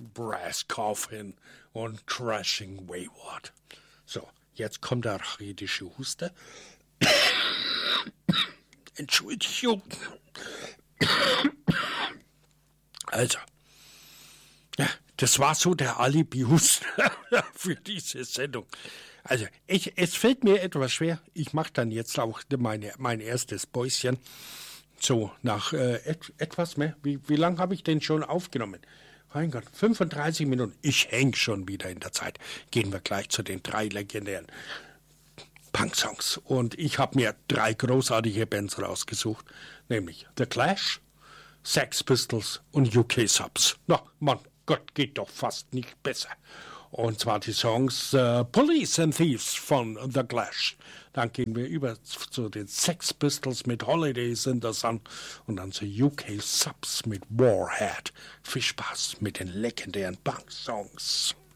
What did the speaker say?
Brass Coffin und Crashing Wayward. So, jetzt kommt der redische Huster. Entschuldigung. Also, ja, das war so der Alibi-Huster für diese Sendung. Also, es fällt mir etwas schwer. Ich mache dann jetzt auch mein erstes Päuschen. So, nach etwas mehr. Wie lange habe ich denn schon aufgenommen? Mein Gott, 35 Minuten. Ich hänge schon wieder in der Zeit. Gehen wir gleich zu den 3 legendären Punk-Songs. Und ich habe mir 3 großartige Bands rausgesucht. Nämlich The Clash, Sex Pistols und UK Subs. Na, Mann, Gott, geht doch fast nicht besser. Und zwar die Songs Police and Thieves von The Clash. Dann gehen wir über zu den Sex Pistols mit Holidays in the Sun und dann zu UK Subs mit Warhead. Viel Spaß mit den legendären Punk-Songs.